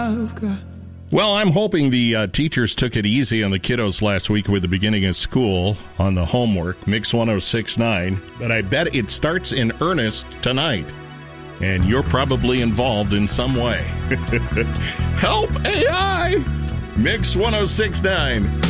I've got. Well, I'm hoping the teachers took it easy on the kiddos last week with the beginning of school on the homework, Mix 106.9, but I bet it starts in earnest tonight, and you're probably involved in some way. Help AI! Mix 106.9.